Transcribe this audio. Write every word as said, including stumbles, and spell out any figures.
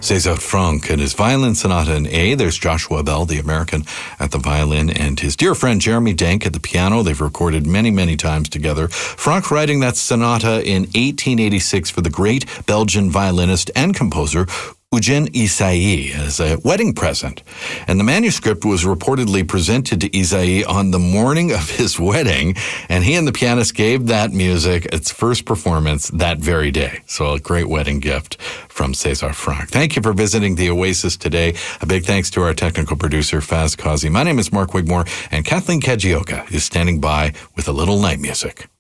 César Franck and his violin sonata in A. There's Joshua Bell, the American, at the violin, and his dear friend Jeremy Denk at the piano. They've recorded many, many times together. Franck writing that sonata in eighteen eighty-six for the great Belgian violinist and composer Eugène Ysaÿe as a wedding present. And the manuscript was reportedly presented to Ysaÿe on the morning of his wedding, and he and the pianist gave that music its first performance that very day. So a great wedding gift from César Franck. Thank you for visiting the Oasis today. A big thanks to our technical producer, Faz Kazi. My name is Mark Wigmore, and Kathleen Kajioka is standing by with a little night music.